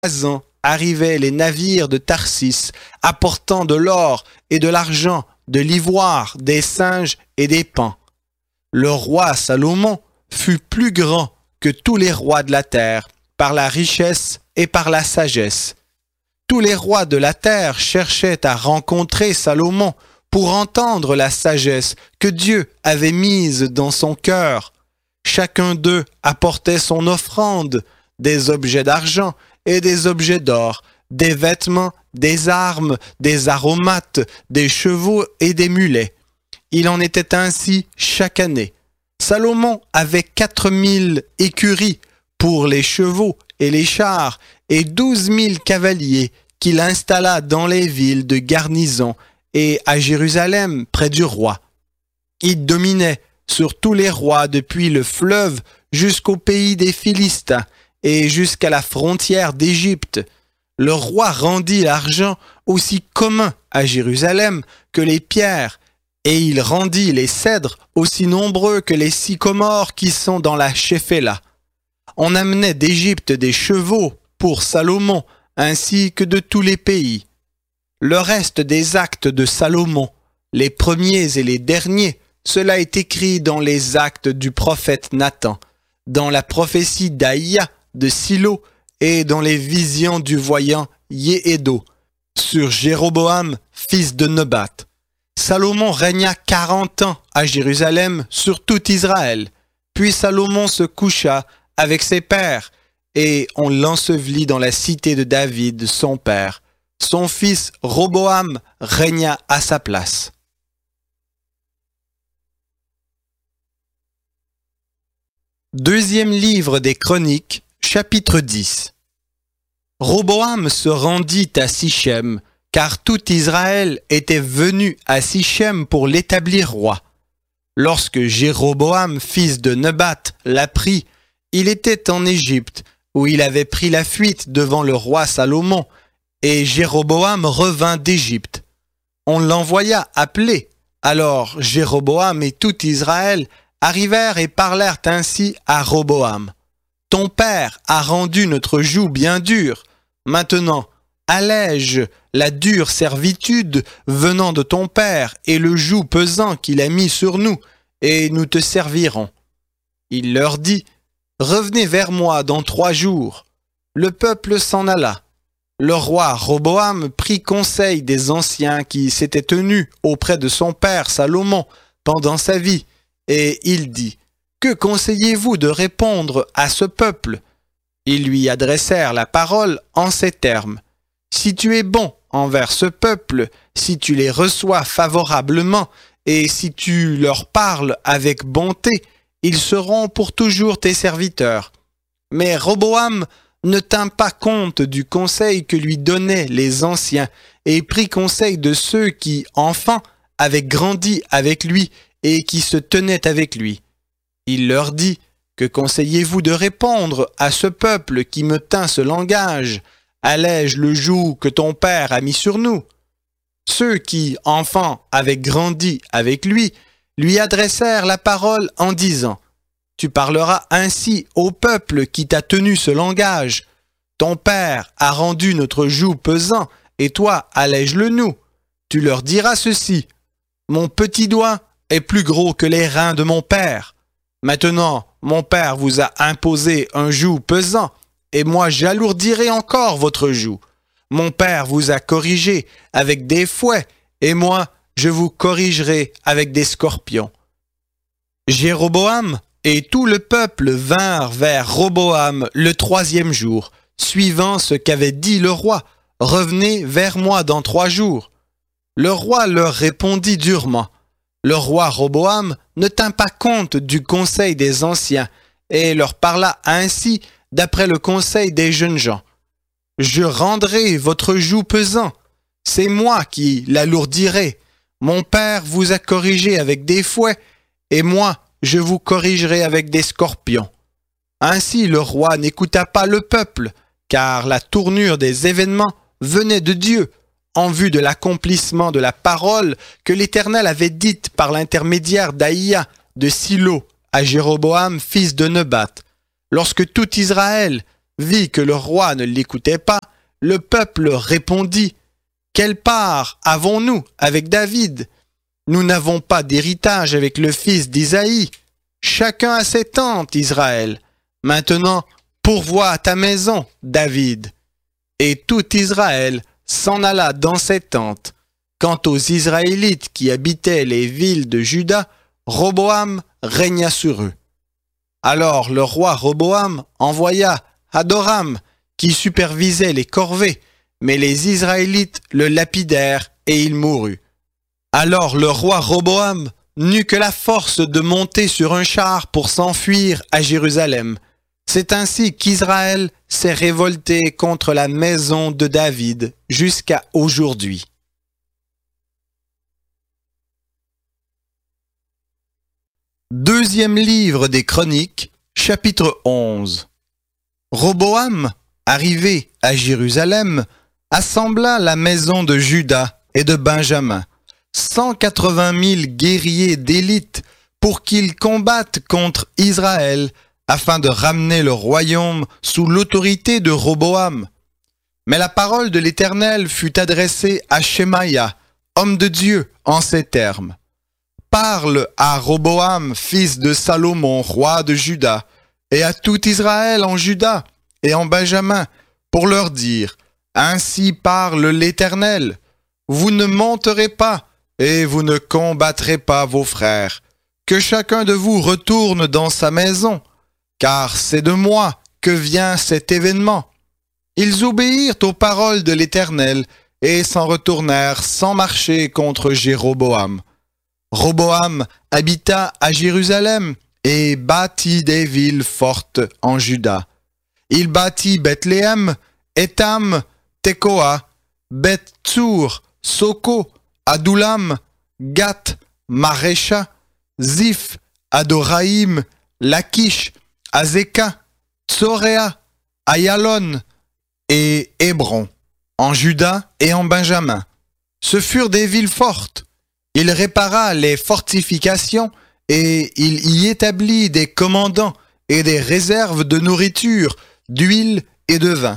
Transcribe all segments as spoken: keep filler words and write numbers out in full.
ans arrivaient les navires de Tarsis, apportant de l'or et de l'argent, de l'ivoire, des singes et des paons. Le roi Salomon fut plus grand que tous les rois de la terre, par la richesse et par la sagesse. Tous les rois de la terre cherchaient à rencontrer Salomon pour entendre la sagesse que Dieu avait mise dans son cœur. Chacun d'eux apportait son offrande, des objets d'argent et des objets d'or, des vêtements, des armes, des aromates, des chevaux et des mulets. Il en était ainsi chaque année. Salomon avait quatre mille écuries pour les chevaux et les chars et douze mille cavaliers qu'il installa dans les villes de garnison et à Jérusalem près du roi. Il dominait sur tous les rois depuis le fleuve jusqu'au pays des Philistins et jusqu'à la frontière d'Égypte. Le roi rendit l'argent aussi commun à Jérusalem que les pierres, et il rendit les cèdres aussi nombreux que les sycomores qui sont dans la Shéphéla. On amenait d'Égypte des chevaux pour Salomon, ainsi que de tous les pays. Le reste des actes de Salomon, les premiers et les derniers, cela est écrit dans les actes du prophète Nathan, dans la prophétie d'Aïa de Silo et dans les visions du voyant Yéhédo, sur Jéroboam, fils de Nebat. Salomon régna quarante ans à Jérusalem sur tout Israël. Puis Salomon se coucha avec ses pères, et on l'ensevelit dans la cité de David, son père. Son fils Roboam régna à sa place. Deuxième livre des Chroniques, chapitre dix. Roboam se rendit à Sichem, car tout Israël était venu à Sichem pour l'établir roi. Lorsque Jéroboam, fils de Nebat, l'apprit, il était en Égypte, où il avait pris la fuite devant le roi Salomon, et Jéroboam revint d'Égypte. On l'envoya appeler. Alors Jéroboam et tout Israël arrivèrent et parlèrent ainsi à Roboam. « Ton père a rendu notre joug bien dure. Maintenant, allège la dure servitude venant de ton père et le joug pesant qu'il a mis sur nous, et nous te servirons. » Il leur dit, « Revenez vers moi dans trois jours. » Le peuple s'en alla. Le roi Roboam prit conseil des anciens qui s'étaient tenus auprès de son père Salomon pendant sa vie, et il dit, « Que conseillez-vous de répondre à ce peuple ?» Ils lui adressèrent la parole en ces termes. « Si tu es bon envers ce peuple, si tu les reçois favorablement, et si tu leur parles avec bonté, ils seront pour toujours tes serviteurs. » Mais Roboam ne tint pas compte du conseil que lui donnaient les anciens, et prit conseil de ceux qui, enfants, avaient grandi avec lui et qui se tenaient avec lui. Il leur dit, « Que conseillez-vous de répondre à ce peuple qui me tint ce langage? Allège le joug que ton père a mis sur nous. » Ceux qui, enfants, avaient grandi avec lui, lui adressèrent la parole en disant, « Tu parleras ainsi au peuple qui t'a tenu ce langage. Ton père a rendu notre joug pesant, et toi, allège-le nous. Tu leur diras ceci, « Mon petit doigt est plus gros que les reins de mon père. Maintenant, mon père vous a imposé un joug pesant, et moi j'alourdirai encore votre joug. Mon père vous a corrigé avec des fouets, et moi je vous corrigerai avec des scorpions. » Jéroboam et tout le peuple vinrent vers Roboam le troisième jour, suivant ce qu'avait dit le roi, « Revenez vers moi dans trois jours. » Le roi leur répondit durement. Le roi Roboam ne tint pas compte du conseil des anciens et leur parla ainsi d'après le conseil des jeunes gens. « Je rendrai votre joug pesant, c'est moi qui l'alourdirai. Mon père vous a corrigé avec des fouets, et moi je vous corrigerai avec des scorpions. » Ainsi le roi n'écouta pas le peuple, car la tournure des événements venait de Dieu, en vue de l'accomplissement de la parole que l'Éternel avait dite par l'intermédiaire d'Aïa de Silo à Jéroboam, fils de Nebat, lorsque tout Israël vit que le roi ne l'écoutait pas, le peuple répondit, « Quelle part avons-nous avec David? Nous n'avons pas d'héritage avec le fils d'Isaïe. Chacun a ses tentes, Israël. Maintenant, pourvois à ta maison, David. » Et tout Israël s'en alla dans ses tentes. Quant aux Israélites qui habitaient les villes de Juda, Roboam régna sur eux. Alors le roi Roboam envoya Hadoram, qui supervisait les corvées, mais les Israélites le lapidèrent et il mourut. Alors le roi Roboam n'eut que la force de monter sur un char pour s'enfuir à Jérusalem. C'est ainsi qu'Israël s'est révolté contre la maison de David jusqu'à aujourd'hui. Deuxième livre des Chroniques, chapitre onze. Roboam, arrivé à Jérusalem, assembla la maison de Juda et de Benjamin, cent quatre-vingt mille guerriers d'élite, pour qu'ils combattent contre Israël, afin de ramener le royaume sous l'autorité de Roboam. Mais la parole de l'Éternel fut adressée à Shemaïa, homme de Dieu, en ces termes. Parle à Roboam, fils de Salomon, roi de Juda, et à tout Israël en Juda et en Benjamin, pour leur dire, « Ainsi parle l'Éternel, vous ne monterez pas, et vous ne combattrez pas vos frères, que chacun de vous retourne dans sa maison, car c'est de moi que vient cet événement. » Ils obéirent aux paroles de l'Éternel et s'en retournèrent sans marcher contre Jéroboam. Roboam habita à Jérusalem et bâtit des villes fortes en Juda. Il bâtit Bethléem, Étam, Tekoa, Beth-Tsour, Soko, Adoulam, Gath, Marécha, Ziph, Adoraïm, Lachish, Azeka, Tsoréa, Ayalon et Hébron, en Juda et en Benjamin. Ce furent des villes fortes. Il répara les fortifications et il y établit des commandants et des réserves de nourriture, d'huile et de vin.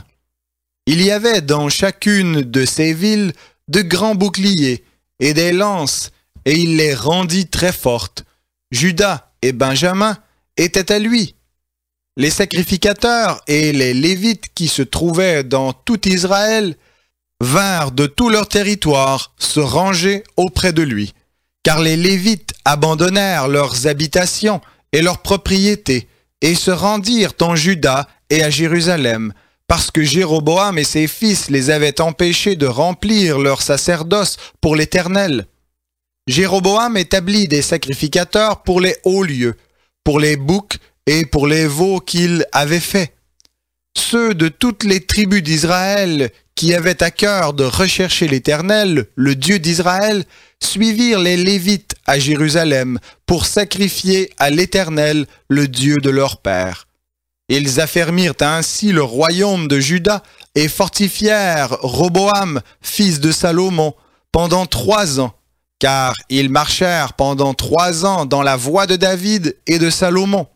Il y avait dans chacune de ces villes de grands boucliers et des lances, et il les rendit très fortes. Juda et Benjamin étaient à lui. Les sacrificateurs et les Lévites qui se trouvaient dans tout Israël vinrent de tout leur territoire se ranger auprès de lui, car les Lévites abandonnèrent leurs habitations et leurs propriétés et se rendirent en Juda et à Jérusalem, parce que Jéroboam et ses fils les avaient empêchés de remplir leur sacerdoce pour l'Éternel. Jéroboam établit des sacrificateurs pour les hauts lieux, pour les boucs et pour les veaux qu'il avait faits. Ceux de toutes les tribus d'Israël qui avaient à cœur de rechercher l'Éternel, le Dieu d'Israël, suivirent les Lévites à Jérusalem pour sacrifier à l'Éternel, le Dieu de leur père. Ils affermirent ainsi le royaume de Juda et fortifièrent Roboam, fils de Salomon, pendant trois ans, car ils marchèrent pendant trois ans dans la voie de David et de Salomon.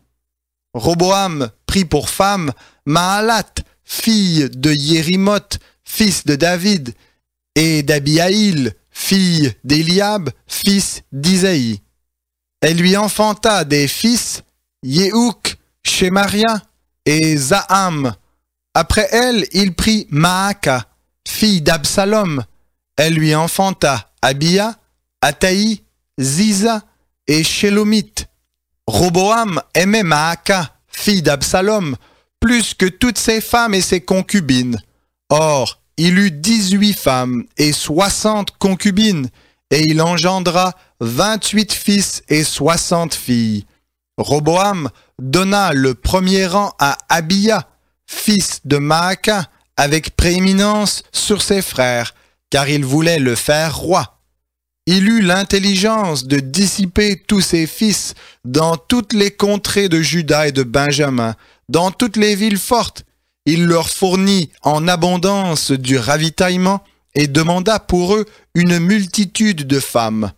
Roboam prit pour femme Mahalat, fille de Yérimoth, fils de David, et d'Abihaïl, fille d'Éliab, fils d'Isaïe. Elle lui enfanta des fils, Yehouk, Shemaria et Zaham. Après elle, il prit Maaka, fille d'Absalom. Elle lui enfanta Abia, Ataï, Ziza et Shélomith. Roboam aimait Maaka, fille d'Absalom, plus que toutes ses femmes et ses concubines. Or, il eut dix-huit femmes et soixante concubines, et il engendra vingt-huit fils et soixante filles. Roboam donna le premier rang à Abia, fils de Maaka, avec prééminence sur ses frères, car il voulait le faire roi. Il eut l'intelligence de dissiper tous ses fils dans toutes les contrées de Juda et de Benjamin, dans toutes les villes fortes. Il leur fournit en abondance du ravitaillement et demanda pour eux une multitude de femmes.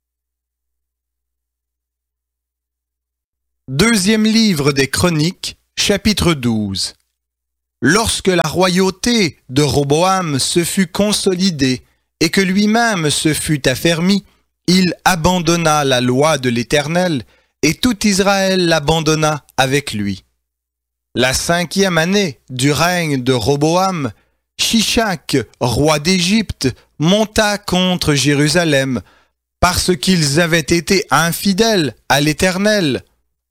Deuxième livre des Chroniques, chapitre douze. Lorsque la royauté de Roboam se fut consolidée et que lui-même se fut affermi, il abandonna la loi de l'Éternel et tout Israël l'abandonna avec lui. La cinquième année du règne de Roboam, Shishak, roi d'Égypte, monta contre Jérusalem parce qu'ils avaient été infidèles à l'Éternel.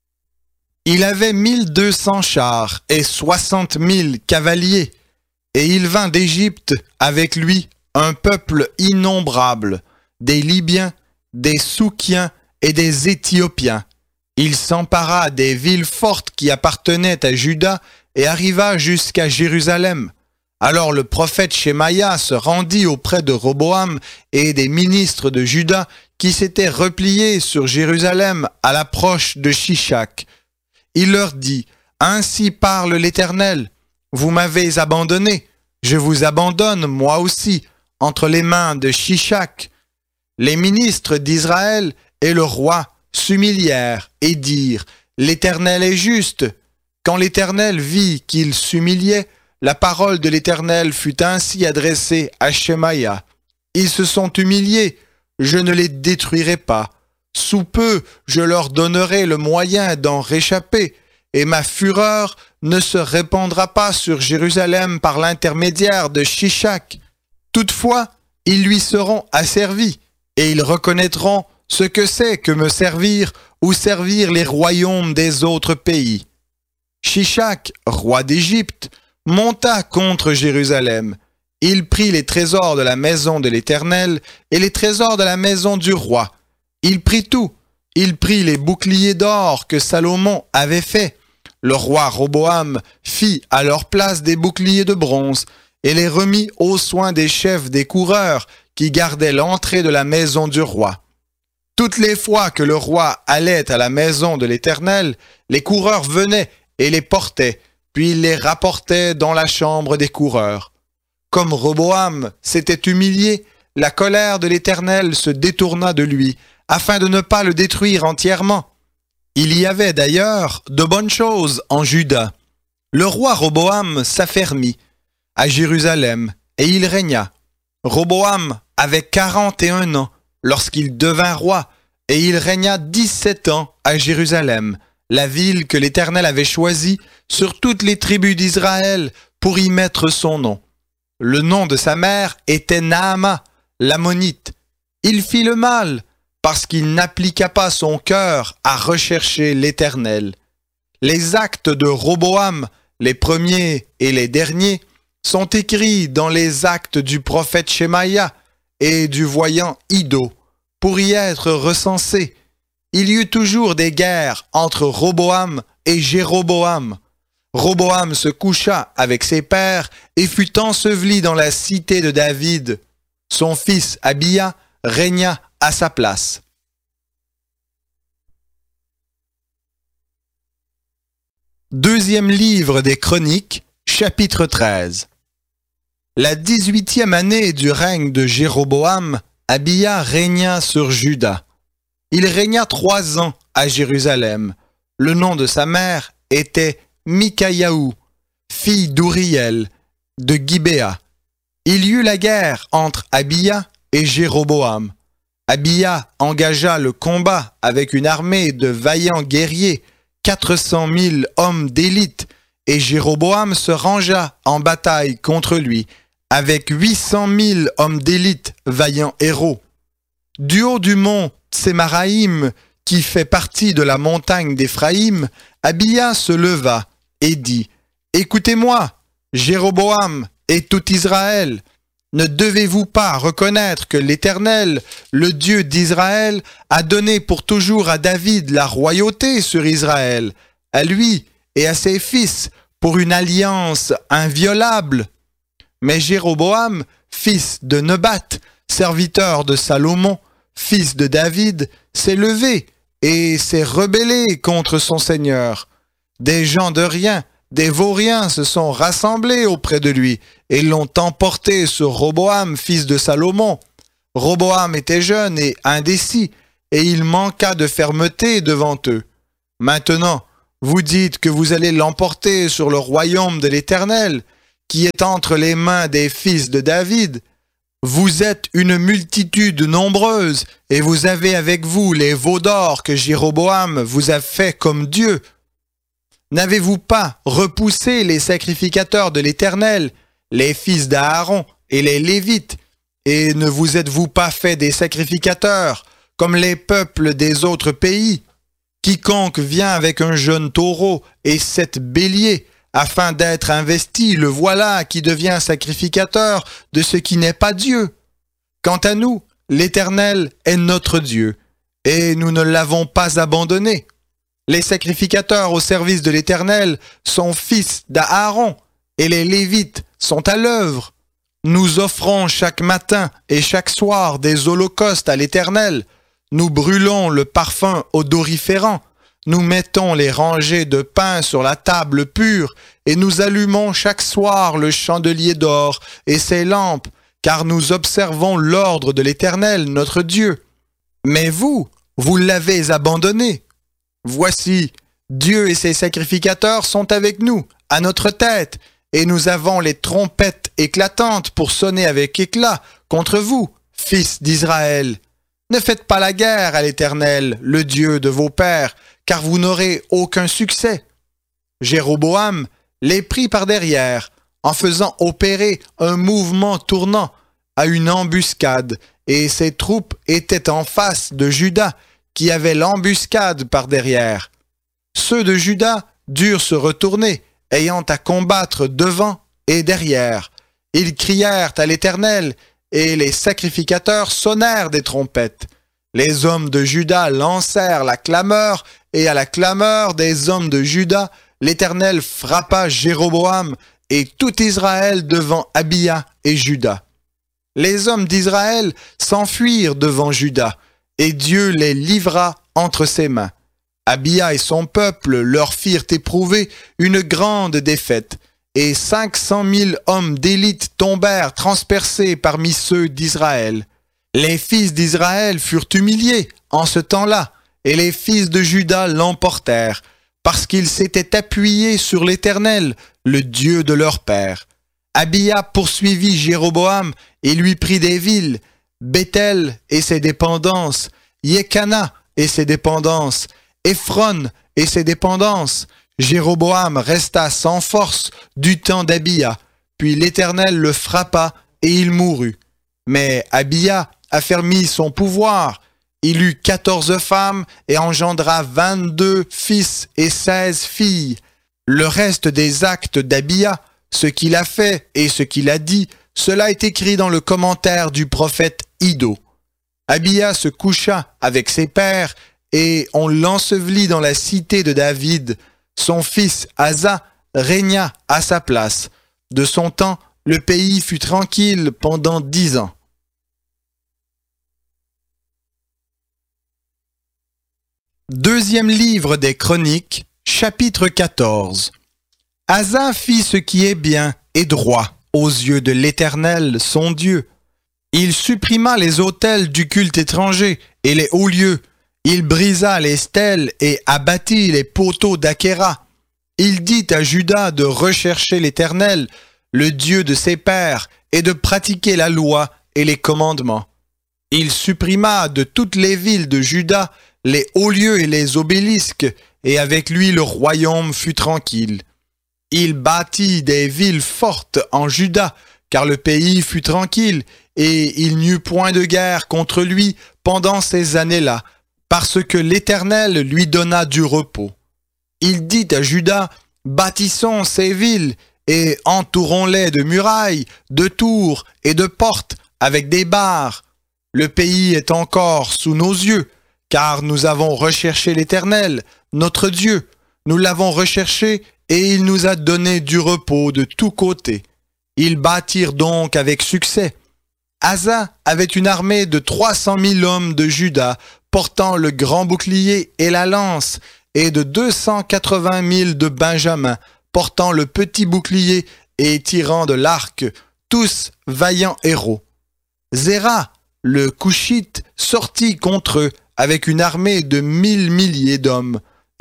Il avait mille deux cents chars et soixante mille cavaliers, et il vint d'Égypte avec lui un peuple innombrable, des Libyens, des Soukiens et des Éthiopiens. Il s'empara des villes fortes qui appartenaient à Juda et arriva jusqu'à Jérusalem. Alors le prophète Shemaïa se rendit auprès de Roboam et des ministres de Juda qui s'étaient repliés sur Jérusalem à l'approche de Shishak. Il leur dit, « Ainsi parle l'Éternel, vous m'avez abandonné, je vous abandonne moi aussi, entre les mains de Shishak. » Les ministres d'Israël et le roi s'humilièrent et dirent, « L'Éternel est juste. » Quand l'Éternel vit qu'il s'humiliait, la parole de l'Éternel fut ainsi adressée à Shemaïa. « Ils se sont humiliés, je ne les détruirai pas. Sous peu, je leur donnerai le moyen d'en réchapper, et ma fureur ne se répandra pas sur Jérusalem par l'intermédiaire de Shishak. Toutefois, ils lui seront asservis, et ils reconnaîtront ce que c'est que me servir ou servir les royaumes des autres pays. » Shishak, roi d'Égypte, monta contre Jérusalem. Il prit les trésors de la maison de l'Éternel et les trésors de la maison du roi. Il prit tout. Il prit les boucliers d'or que Salomon avait faits. Le roi Roboam fit à leur place des boucliers de bronze et les remit aux soins des chefs des coureurs qui gardaient l'entrée de la maison du roi. Toutes les fois que le roi allait à la maison de l'Éternel, les coureurs venaient et les portaient, puis il les rapportait dans la chambre des coureurs. Comme Roboam s'était humilié, la colère de l'Éternel se détourna de lui, afin de ne pas le détruire entièrement. Il y avait d'ailleurs de bonnes choses en Juda. Le roi Roboam s'affermit à Jérusalem, et il régna. Roboam avait quarante et un ans lorsqu'il devint roi, et il régna dix-sept ans à Jérusalem, la ville que l'Éternel avait choisie sur toutes les tribus d'Israël pour y mettre son nom. Le nom de sa mère était Naama, l'Ammonite. Il fit le mal, parce qu'il n'appliqua pas son cœur à rechercher l'Éternel. Les actes de Roboam, les premiers et les derniers, sont écrits dans les actes du prophète Shemaïa et du voyant Iddo, pour y être recensés. Il y eut toujours des guerres entre Roboam et Jéroboam. Roboam se coucha avec ses pères et fut enseveli dans la cité de David. Son fils Abia régna à sa place. Deuxième livre des Chroniques, chapitre treize. La dix-huitième année du règne de Jéroboam, Abia régna sur Juda. Il régna trois ans à Jérusalem. Le nom de sa mère était Mikayahu, fille d'Ouriel, de Gibéa. Il y eut la guerre entre Abia et Jéroboam. Abia engagea le combat avec une armée de vaillants guerriers, quatre cent mille hommes d'élite, et Jéroboam se rangea en bataille contre lui, avec huit cent mille hommes d'élite, vaillants héros. Du haut du mont Tsémaraïm, qui fait partie de la montagne d'Éphraïm, Abia se leva et dit, « Écoutez-moi, Jéroboam et tout Israël, ne devez-vous pas reconnaître que l'Éternel, le Dieu d'Israël, a donné pour toujours à David la royauté sur Israël, à lui et à ses fils, pour une alliance inviolable? Mais Jéroboam, fils de Nebat, serviteur de Salomon, fils de David, s'est levé et s'est rebellé contre son Seigneur. Des gens de rien, des vauriens se sont rassemblés auprès de lui et l'ont emporté sur Roboam, fils de Salomon. Roboam était jeune et indécis, et il manqua de fermeté devant eux. Maintenant, Vous dites que vous allez l'emporter sur le royaume de l'Éternel, qui est entre les mains des fils de David. Vous êtes une multitude nombreuse, et vous avez avec vous les veaux d'or que Jéroboam vous a fait comme Dieu. N'avez-vous pas repoussé les sacrificateurs de l'Éternel, les fils d'Aaron et les Lévites, et ne vous êtes-vous pas fait des sacrificateurs, comme les peuples des autres pays? Quiconque vient avec un jeune taureau et sept béliers, afin d'être investi, le voilà qui devient sacrificateur de ce qui n'est pas Dieu. Quant à nous, l'Éternel est notre Dieu, et nous ne l'avons pas abandonné. Les sacrificateurs au service de l'Éternel sont fils d'Aaron, et les Lévites sont à l'œuvre. Nous offrons chaque matin et chaque soir des holocaustes à l'Éternel. Nous brûlons le parfum odoriférant. Nous mettons les rangées de pain sur la table pure, et nous allumons chaque soir le chandelier d'or et ses lampes, car nous observons l'ordre de l'Éternel, notre Dieu. Mais vous, vous l'avez abandonné. Voici, Dieu et ses sacrificateurs sont avec nous, à notre tête, et nous avons les trompettes éclatantes pour sonner avec éclat contre vous, fils d'Israël. Ne faites pas la guerre à l'Éternel, le Dieu de vos pères, car vous n'aurez aucun succès. Jéroboam les prit par derrière, en faisant opérer un mouvement tournant à une embuscade, et ses troupes étaient en face de Juda, qui avait l'embuscade par derrière. Ceux de Juda durent se retourner, ayant à combattre devant et derrière. Ils crièrent à l'Éternel, et les sacrificateurs sonnèrent des trompettes. Les hommes de Juda lancèrent la clameur, et à la clameur des hommes de Juda, l'Éternel frappa Jéroboam et tout Israël devant Abia et Juda. Les hommes d'Israël s'enfuirent devant Juda, et Dieu les livra entre ses mains. Abia et son peuple leur firent éprouver une grande défaite, et cinq cent mille hommes d'élite tombèrent transpercés parmi ceux d'Israël. Les fils d'Israël furent humiliés en ce temps-là, et les fils de Juda l'emportèrent, parce qu'ils s'étaient appuyés sur l'Éternel, le Dieu de leur père. Abia poursuivit Jéroboam et lui prit des villes, Béthel et ses dépendances, Yekana et ses dépendances, Éphron et ses dépendances. Jéroboam resta sans force du temps d'Abia, puis l'Éternel le frappa et il mourut. Mais Abia affermit son pouvoir. Il eut quatorze femmes et engendra vingt-deux fils et seize filles. Le reste des actes d'Abia, ce qu'il a fait et ce qu'il a dit, cela est écrit dans le commentaire du prophète Iddo. Abia se coucha avec ses pères et on l'ensevelit dans la cité de David. Son fils Asa régna à sa place. De son temps, le pays fut tranquille pendant dix ans. Deuxième livre des Chroniques, chapitre quatorze. Asa fit ce qui est bien et droit aux yeux de l'Éternel, son Dieu. Il supprima les autels du culte étranger et les hauts lieux. Il brisa les stèles et abattit les poteaux d'Achéra. Il dit à Juda de rechercher l'Éternel, le Dieu de ses pères, et de pratiquer la loi et les commandements. Il supprima de toutes les villes de Juda les hauts lieux et les obélisques, et avec lui le royaume fut tranquille. Il bâtit des villes fortes en Juda, car le pays fut tranquille, et il n'y eut point de guerre contre lui pendant ces années-là, parce que l'Éternel lui donna du repos. Il dit à Juda, bâtissons ces villes, et entourons-les de murailles, de tours et de portes, avec des barres. Le pays est encore sous nos yeux, car nous avons recherché l'Éternel, notre Dieu. Nous l'avons recherché, et il nous a donné du repos de tous côtés. Ils bâtirent donc avec succès. Asa avait une armée de trois cent mille hommes de Juda, portant le grand bouclier et la lance, et de deux cent quatre-vingt mille de Benjamin, portant le petit bouclier et tirant de l'arc, tous vaillants héros. Zéra, le Couchite, sortit contre eux avec une armée de mille milliers d'hommes,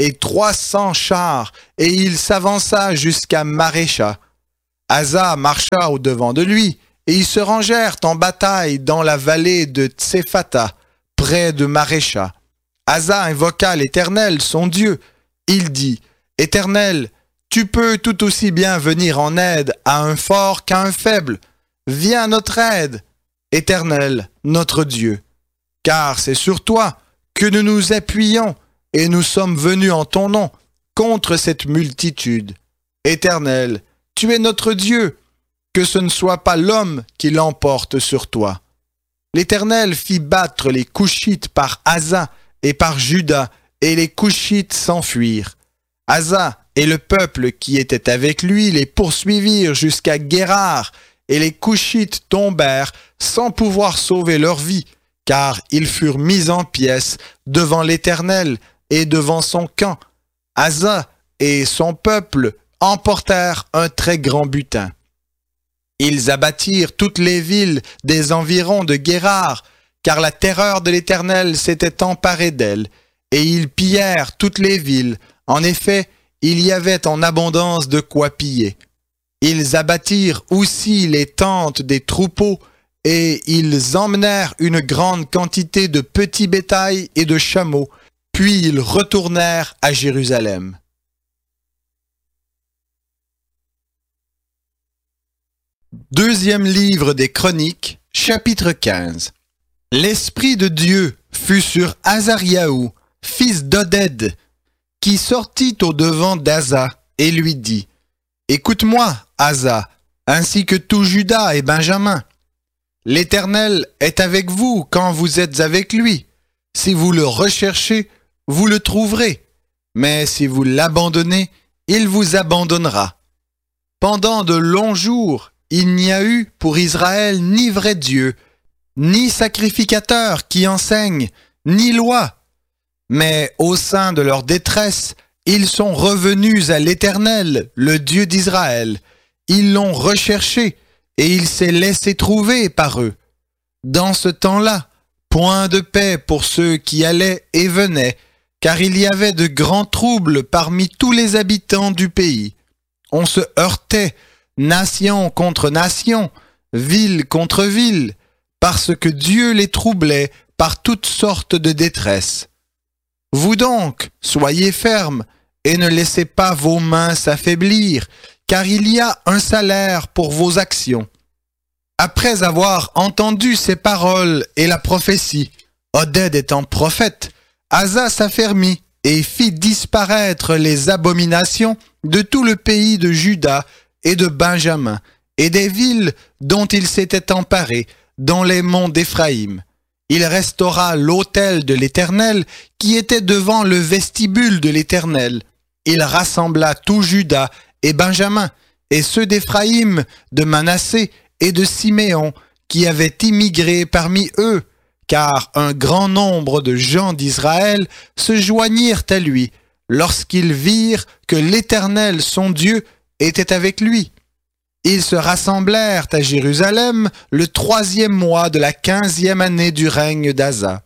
et trois cents chars, et il s'avança jusqu'à Marécha. Asa marcha au-devant de lui, et ils se rangèrent en bataille dans la vallée de Tsephata, près de Marécha. Asa invoqua l'Éternel, son Dieu. Il dit, « Éternel, tu peux tout aussi bien venir en aide à un fort qu'à un faible. Viens à notre aide, Éternel, notre Dieu. Car c'est sur toi que nous nous appuyons, et nous sommes venus en ton nom contre cette multitude. Éternel, tu es notre Dieu, que ce ne soit pas l'homme qui l'emporte sur toi. » L'Éternel fit battre les Couchites par Asa et par Juda, et les Couchites s'enfuirent. Asa et le peuple qui était avec lui les poursuivirent jusqu'à Guérar, et les Couchites tombèrent sans pouvoir sauver leur vie, car ils furent mis en pièces devant l'Éternel et devant son camp. Asa et son peuple emportèrent un très grand butin. Ils abattirent toutes les villes des environs de Guérar, car la terreur de l'Éternel s'était emparée d'elles, et ils pillèrent toutes les villes. En effet, il y avait en abondance de quoi piller. Ils abattirent aussi les tentes des troupeaux, et ils emmenèrent une grande quantité de petits bétails et de chameaux, puis ils retournèrent à Jérusalem. Deuxième livre des Chroniques, chapitre quinze. L'Esprit de Dieu fut sur Azariahu, fils d'Oded, qui sortit au-devant d'Asa et lui dit, « Écoute-moi, Asa, ainsi que tout Juda et Benjamin. L'Éternel est avec vous quand vous êtes avec lui. Si vous le recherchez, vous le trouverez. Mais si vous l'abandonnez, il vous abandonnera. Pendant de longs jours, il n'y a eu pour Israël ni vrai Dieu, ni sacrificateur qui enseigne, ni loi. Mais au sein de leur détresse, ils sont revenus à l'Éternel, le Dieu d'Israël. Ils l'ont recherché, et il s'est laissé trouver par eux. Dans ce temps-là, point de paix pour ceux qui allaient et venaient, car il y avait de grands troubles parmi tous les habitants du pays. On se heurtait, nation contre nation, ville contre ville, parce que Dieu les troublait par toutes sortes de détresse. Vous donc, soyez fermes, et ne laissez pas vos mains s'affaiblir, car il y a un salaire pour vos actions. » Après avoir entendu ces paroles et la prophétie, Oded étant prophète, Asa s'affermit et fit disparaître les abominations de tout le pays de Juda et de Benjamin, et des villes dont il s'était emparé, dans les monts d'Éphraïm. Il restaura l'autel de l'Éternel qui était devant le vestibule de l'Éternel. Il rassembla tout Juda et Benjamin, et ceux d'Éphraïm, de Manassé et de Siméon, qui avaient immigré parmi eux, car un grand nombre de gens d'Israël se joignirent à lui, lorsqu'ils virent que l'Éternel, son Dieu, était avec lui. Ils se rassemblèrent à Jérusalem le troisième mois de la quinzième année du règne d'Asa.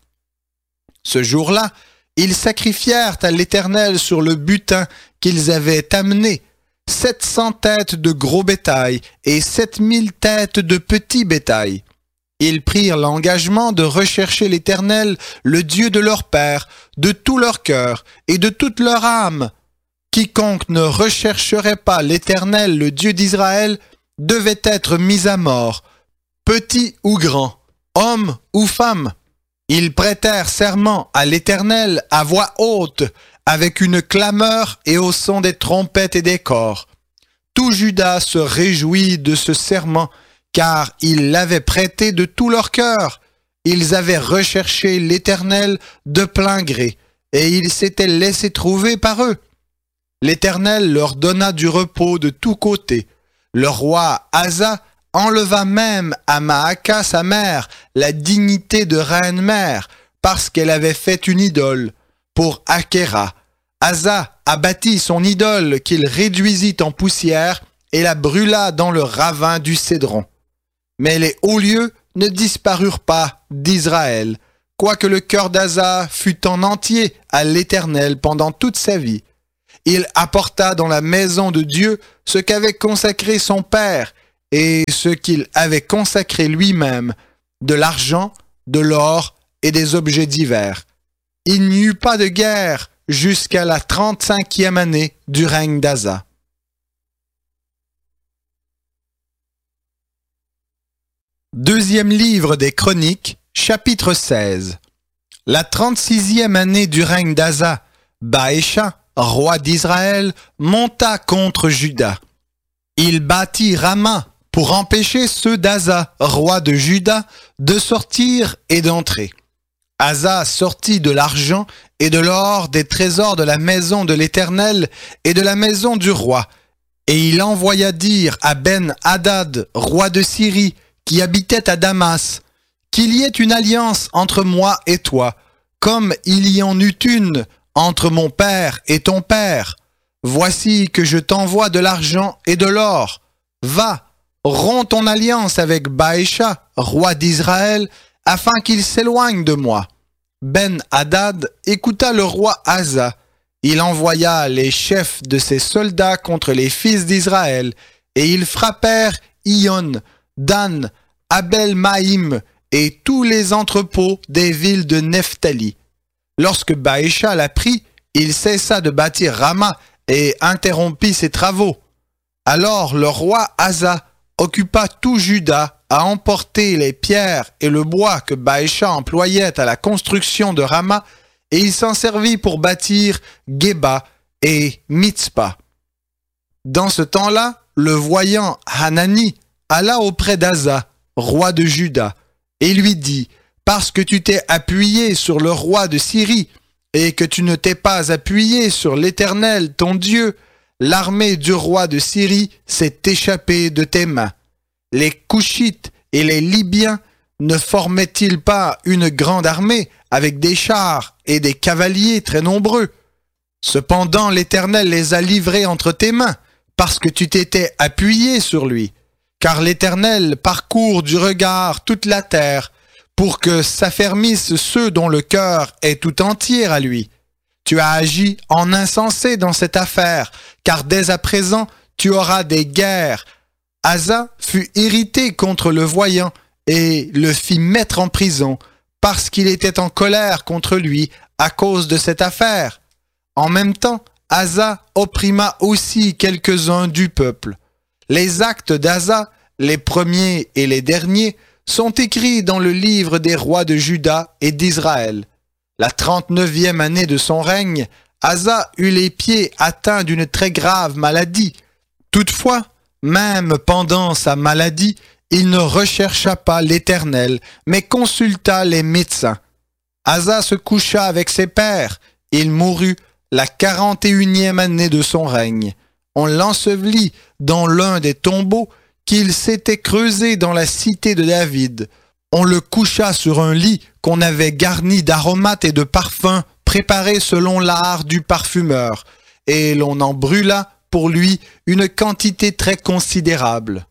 Ce jour-là, ils sacrifièrent à l'Éternel sur le butin qu'ils avaient amené sept cents têtes de gros bétail et sept mille têtes de petit bétail. Ils prirent l'engagement de rechercher l'Éternel, le Dieu de leur père, de tout leur cœur et de toute leur âme. Quiconque ne rechercherait pas l'Éternel, le Dieu d'Israël, devait être mis à mort, petit ou grand, homme ou femme. Ils prêtèrent serment à l'Éternel à voix haute, avec une clameur et au son des trompettes et des cors. Tout Juda se réjouit de ce serment, car ils l'avaient prêté de tout leur cœur. Ils avaient recherché l'Éternel de plein gré, et ils s'étaient laissés trouver par eux. L'Éternel leur donna du repos de tous côtés. Le roi Asa enleva même à Maaka, sa mère, la dignité de reine-mère, parce qu'elle avait fait une idole pour Achéra. Asa abattit son idole qu'il réduisit en poussière et la brûla dans le ravin du Cédron. Mais les hauts lieux ne disparurent pas d'Israël, quoique le cœur d'Asa fût en entier à l'Éternel pendant toute sa vie. Il apporta dans la maison de Dieu ce qu'avait consacré son père et ce qu'il avait consacré lui-même, de l'argent, de l'or et des objets divers. Il n'y eut pas de guerre jusqu'à la trente-cinquième année du règne d'Asa. Deuxième livre des Chroniques, chapitre seize. La trente-sixième année du règne d'Asa, Baécha, roi d'Israël, monta contre Juda. Il bâtit Rama pour empêcher ceux d'Asa, roi de Juda, de sortir et d'entrer. Asa sortit de l'argent et de l'or des trésors de la maison de l'Éternel et de la maison du roi, et il envoya dire à Ben-Hadad, roi de Syrie, qui habitait à Damas, qu'il y ait une alliance entre moi et toi, comme il y en eut une entre mon père et ton père. Voici que je t'envoie de l'argent et de l'or. Va, romps ton alliance avec Baécha, roi d'Israël, afin qu'il s'éloigne de moi. Ben-Hadad écouta le roi Asa. Il envoya les chefs de ses soldats contre les fils d'Israël, et ils frappèrent Ion, Dan, Abel-Maïm et tous les entrepôts des villes de Nephtali. Lorsque Baécha l'apprit, il cessa de bâtir Rama et interrompit ses travaux. Alors le roi Asa occupa tout Juda à emporter les pierres et le bois que Baécha employait à la construction de Rama, et il s'en servit pour bâtir Géba et Mitzpa. Dans ce temps-là, le voyant Hanani alla auprès d'Asa, roi de Juda, et lui dit, « Parce que tu t'es appuyé sur le roi de Syrie, et que tu ne t'es pas appuyé sur l'Éternel, ton Dieu, l'armée du roi de Syrie s'est échappée de tes mains. Les Couchites et les Libyens ne formaient-ils pas une grande armée avec des chars et des cavaliers très nombreux? Cependant l'Éternel les a livrés entre tes mains, parce que tu t'étais appuyé sur lui. Car l'Éternel parcourt du regard toute la terre, pour que s'affermissent ceux dont le cœur est tout entier à lui. Tu as agi en insensé dans cette affaire, car dès à présent tu auras des guerres. » Asa fut irrité contre le voyant et le fit mettre en prison, parce qu'il était en colère contre lui à cause de cette affaire. En même temps, Asa opprima aussi quelques-uns du peuple. Les actes d'Asa, les premiers et les derniers, sont écrits dans le livre des rois de Juda et d'Israël. La trente-neuvième année de son règne, Asa eut les pieds atteints d'une très grave maladie. Toutefois, même pendant sa maladie, il ne rechercha pas l'Éternel, mais consulta les médecins. Asa se coucha avec ses pères. Il mourut la quarante et unième année de son règne. On l'ensevelit dans l'un des tombeaux qu'il s'était creusé dans la cité de David. On le coucha sur un lit qu'on avait garni d'aromates et de parfums préparés selon l'art du parfumeur, et l'on en brûla pour lui une quantité très considérable.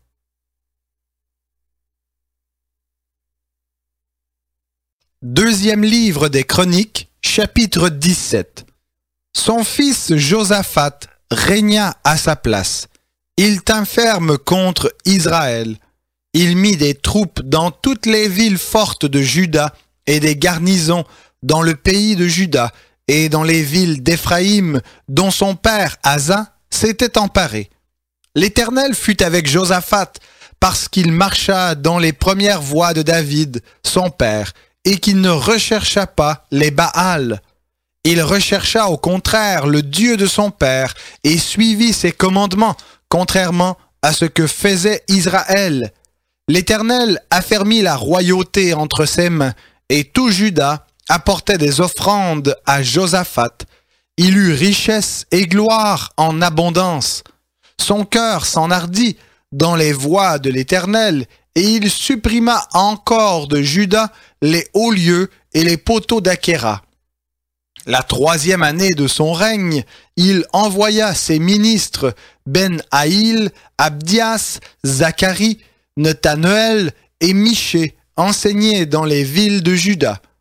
Deuxième livre des Chroniques, chapitre dix-sept. Son fils Josaphat régna à sa place. Il tint ferme contre Israël. Il mit des troupes dans toutes les villes fortes de Juda et des garnisons dans le pays de Juda et dans les villes d'Éphraïm dont son père Asa s'était emparé. L'Éternel fut avec Josaphat parce qu'il marcha dans les premières voies de David, son père, et qu'il ne rechercha pas les Baals. Il rechercha au contraire le Dieu de son père et suivit ses commandements, contrairement à ce que faisait Israël. L'Éternel affermit la royauté entre ses mains, et tout Juda apportait des offrandes à Josaphat. Il eut richesse et gloire en abondance. Son cœur s'enhardit dans les voies de l'Éternel, et il supprima encore de Juda les hauts lieux et les poteaux d'Achéra. La troisième année de son règne, il envoya ses ministres Ben-Haïl, Abdias, Zacharie, Nethaneël et Michée enseigner dans les villes de Juda.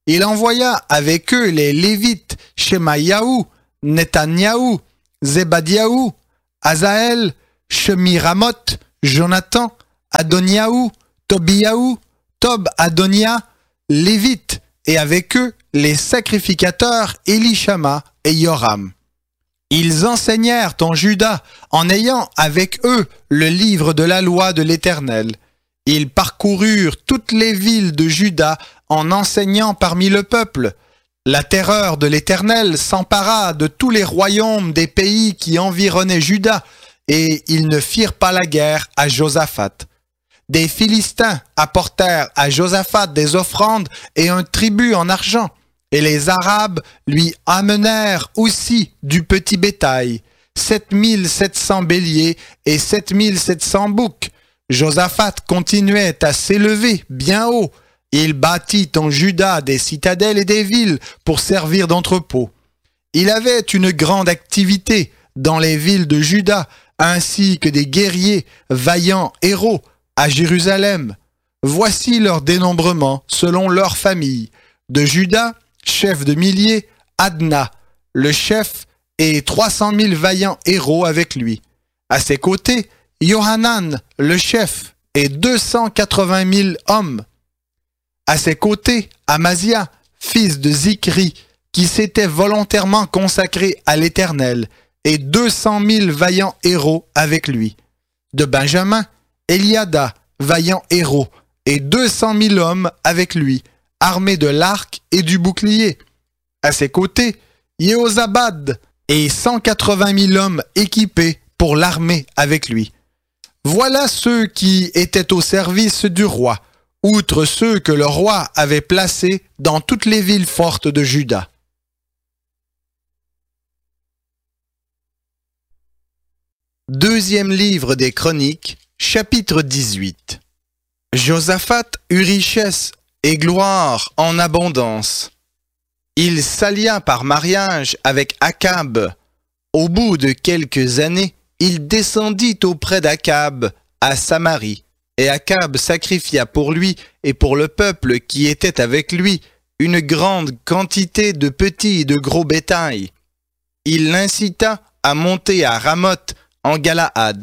Il envoya avec eux les Lévites, Shemaïaou, Netanyahou, Zébadiaou, Azaël, Shemiramoth, Jonathan, Adoniaou, Tobiaou, Tob Adonia, Lévites, et avec eux les sacrificateurs Élishama et Yoram. Ils enseignèrent en Juda en ayant avec eux le livre de la loi de l'Éternel. Ils parcoururent toutes les villes de Juda en enseignant parmi le peuple. La terreur de l'Éternel s'empara de tous les royaumes des pays qui environnaient Juda, et ils ne firent pas la guerre à Josaphat. Des Philistins apportèrent à Josaphat des offrandes et un tribut en argent, et les Arabes lui amenèrent aussi du petit bétail, sept mille sept cents béliers et sept mille sept cents boucs. Josaphat continuait à s'élever bien haut. Il bâtit en Juda des citadelles et des villes pour servir d'entrepôt. Il avait une grande activité dans les villes de Juda, ainsi que des guerriers, vaillants héros, à Jérusalem. Voici leur dénombrement selon leur famille. De Juda, chef de milliers, Adna, le chef, et trois cent mille vaillants héros avec lui. À ses côtés, Yohanan, le chef, et deux cent quatre-vingt mille hommes. À ses côtés, Amazia, fils de Zikri, qui s'était volontairement consacré à l'Éternel, et deux cent mille vaillants héros avec lui. De Benjamin, Eliada, vaillant héros, et deux cent mille hommes avec lui, armés de l'arc et du bouclier. À ses côtés, Yehozabad, et cent quatre-vingt mille hommes équipés pour l'armée avec lui. Voilà ceux qui étaient au service du roi, outre ceux que le roi avait placés dans toutes les villes fortes de Juda. Deuxième livre des Chroniques, chapitre dix-huit. Josaphat eut richesse et gloire en abondance. Il s'allia par mariage avec Akab. Au bout de quelques années, il descendit auprès d'Akab à Samarie, et Akab sacrifia pour lui et pour le peuple qui était avec lui une grande quantité de petits et de gros bétail. Il l'incita à monter à Ramoth en Galaad.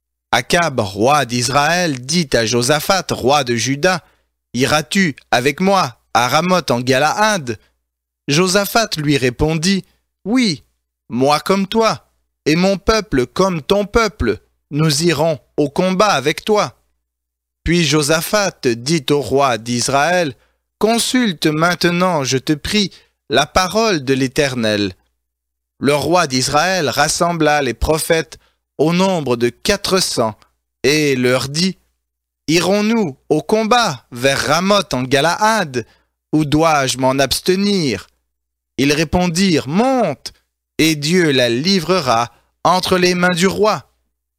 Akab, roi d'Israël, dit à Josaphat, roi de Juda, « Iras-tu avec moi à Ramoth en Galaad ?» Josaphat lui répondit, « Oui, moi comme toi, et mon peuple comme ton peuple, nous irons au combat avec toi. » Puis Josaphat dit au roi d'Israël, « Consulte maintenant, je te prie, la parole de l'Éternel. » Le roi d'Israël rassembla les prophètes au nombre de quatre cents et leur dit, « Irons-nous au combat vers Ramoth en Galaad, ou dois-je m'en abstenir ?» Ils répondirent, « Monte, et Dieu la livrera entre les mains du roi. »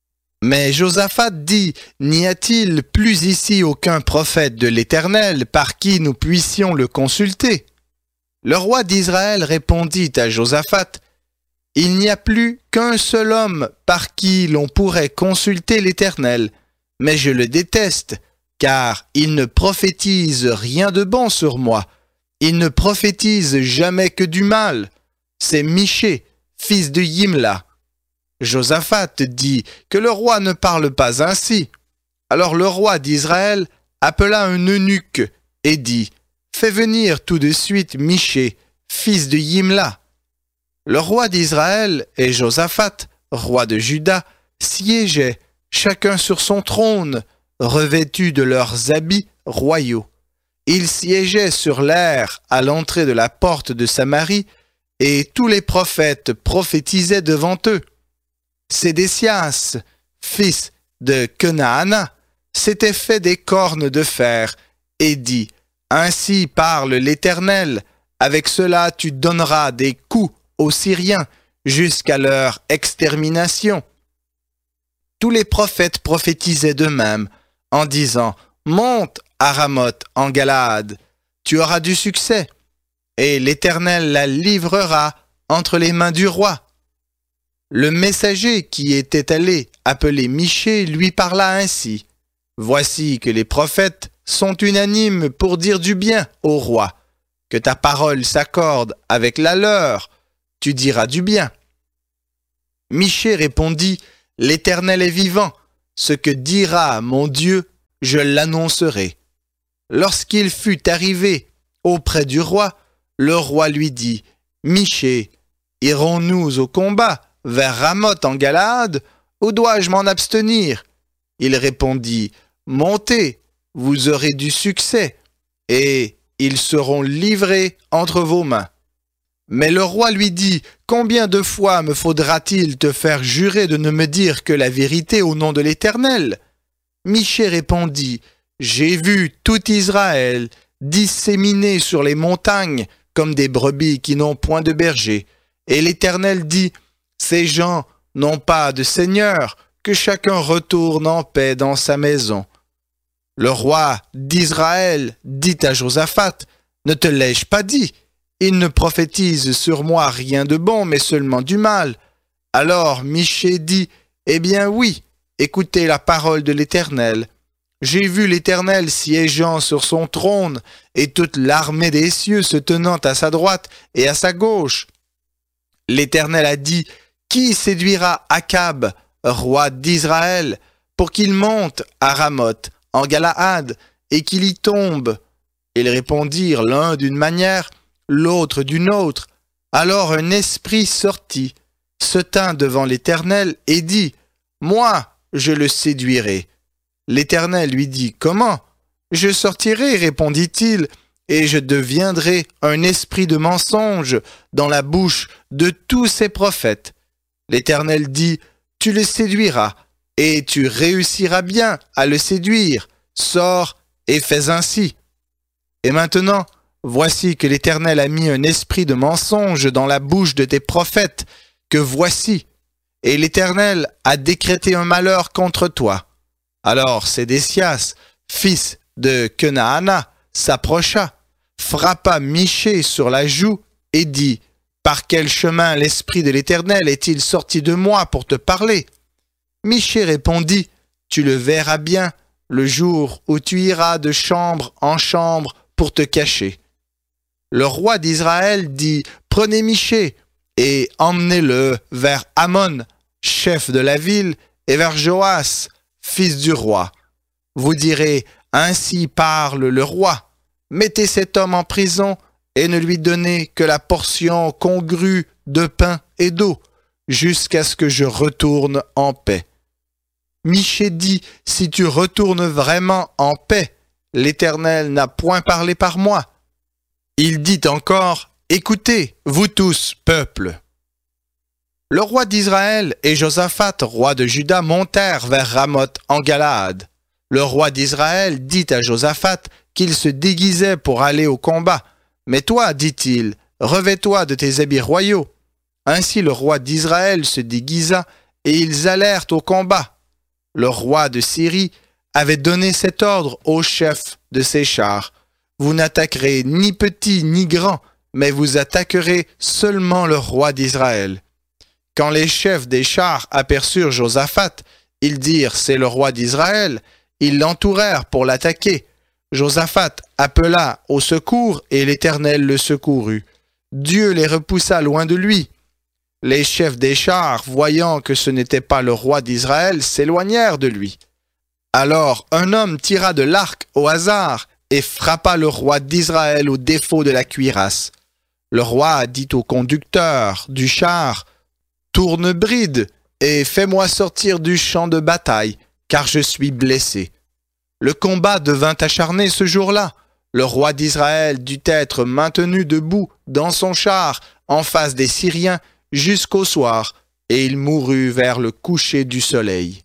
Mais Josaphat dit, « N'y a-t-il plus ici aucun prophète de l'Éternel par qui nous puissions le consulter ?» Le roi d'Israël répondit à Josaphat, « Il n'y a plus qu'un seul homme par qui l'on pourrait consulter l'Éternel, mais je le déteste, car il ne prophétise rien de bon sur moi. Il ne prophétise jamais que du mal. C'est Michée, fils de Yimla. » Josaphat dit que le roi ne parle pas ainsi. Alors le roi d'Israël appela un eunuque et dit, « Fais venir tout de suite Michée, fils de Yimla. » Le roi d'Israël et Josaphat, roi de Juda, siégeaient, chacun sur son trône, revêtus de leurs habits royaux. Ils siégeaient sur l'aire à l'entrée de la porte de Samarie, et tous les prophètes prophétisaient devant eux. Sédécias, fils de Kenaana, s'était fait des cornes de fer, et dit, « Ainsi parle l'Éternel, avec cela tu donneras des coups aux Syriens jusqu'à leur extermination. » Tous les prophètes prophétisaient d'eux-mêmes, en disant, « Monte à Ramoth en Galaad, tu auras du succès, et l'Éternel la livrera entre les mains du roi. » Le messager qui était allé appeler Michée lui parla ainsi, « Voici que les prophètes sont unanimes pour dire du bien au roi. que ta parole s'accorde avec la leur, tu diras du bien. » Michée répondit, « L'Éternel est vivant, ce que dira mon Dieu, je l'annoncerai. » Lorsqu'il fut arrivé auprès du roi, le roi lui dit, « Michée, irons-nous au combat vers Ramoth en Galaad, ou dois-je m'en abstenir ?» Il répondit, « Montez, vous aurez du succès, et ils seront livrés entre vos mains. » Mais le roi lui dit, « Combien de fois me faudra-t-il te faire jurer de ne me dire que la vérité au nom de l'Éternel ?» Michée répondit, « J'ai vu tout Israël disséminé sur les montagnes comme des brebis qui n'ont point de berger. Et l'Éternel dit, « Ces gens n'ont pas de seigneur, que chacun retourne en paix dans sa maison. » Le roi d'Israël dit à Josaphat, « Ne te l'ai-je pas dit? Il ne prophétise sur moi rien de bon, mais seulement du mal. » Alors Michée dit, « Eh bien oui, écoutez la parole de l'Éternel. J'ai vu l'Éternel siégeant sur son trône, et toute l'armée des cieux se tenant à sa droite et à sa gauche. L'Éternel a dit, « Qui séduira Akab, roi d'Israël, pour qu'il monte à Ramoth, en Galaad, et qu'il y tombe ?» Ils répondirent l'un d'une manière, l'autre d'une autre. Alors un esprit sortit, se tint devant l'Éternel et dit, « Moi, je le séduirai. » L'Éternel lui dit, « Comment? » « Je sortirai, répondit-il, et je deviendrai un esprit de mensonge dans la bouche de tous ses prophètes. » L'Éternel dit, « Tu le séduiras, et tu réussiras bien à le séduire. Sors et fais ainsi. » Et maintenant, voici que l'Éternel a mis un esprit de mensonge dans la bouche de tes prophètes, que voici, et l'Éternel a décrété un malheur contre toi. Alors Sédécias, fils de Kenaana, s'approcha, frappa Michée sur la joue et dit, « Par quel chemin l'esprit de l'Éternel est-il sorti de moi pour te parler ?» Michée répondit, « Tu le verras bien le jour où tu iras de chambre en chambre pour te cacher. » Le roi d'Israël dit, « Prenez Michée et emmenez-le vers Amon, chef de la ville, et vers Joas, fils du roi. Vous direz, ainsi parle le roi. Mettez cet homme en prison et ne lui donnez que la portion congrue de pain et d'eau, jusqu'à ce que je retourne en paix. » Michée dit, « Si tu retournes vraiment en paix, l'Éternel n'a point parlé par moi. » Il dit encore, « Écoutez, vous tous, peuple. » Le roi d'Israël et Josaphat, roi de Juda, montèrent vers Ramoth en Galaad. Le roi d'Israël dit à Josaphat qu'il se déguisait pour aller au combat. « Mais toi, dit-il, revêt-toi de tes habits royaux. » Ainsi le roi d'Israël se déguisa et ils allèrent au combat. Le roi de Syrie avait donné cet ordre au chef de ses chars. « Vous n'attaquerez ni petit ni grand, mais vous attaquerez seulement le roi d'Israël. » Quand les chefs des chars aperçurent Josaphat, ils dirent « C'est le roi d'Israël ». Ils l'entourèrent pour l'attaquer. Josaphat appela au secours et l'Éternel le secourut. Dieu les repoussa loin de lui. Les chefs des chars, voyant que ce n'était pas le roi d'Israël, s'éloignèrent de lui. Alors un homme tira de l'arc au hasard et frappa le roi d'Israël au défaut de la cuirasse. Le roi dit au conducteur du char, « Tourne bride et fais-moi sortir du champ de bataille, car je suis blessé. » Le combat devint acharné ce jour-là. Le roi d'Israël dut être maintenu debout dans son char en face des Syriens jusqu'au soir, et il mourut vers le coucher du soleil.